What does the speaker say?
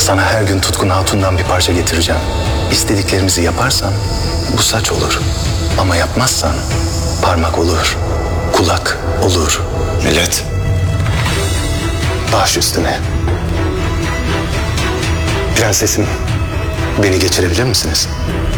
Sana her gün Tutkun Hatun'dan bir parça getireceğim. İstediklerimizi yaparsan bu saç olur. Ama yapmazsan parmak olur, kulak olur. Millet. Baş üstüne. Prensesim, beni geçirebilir misiniz?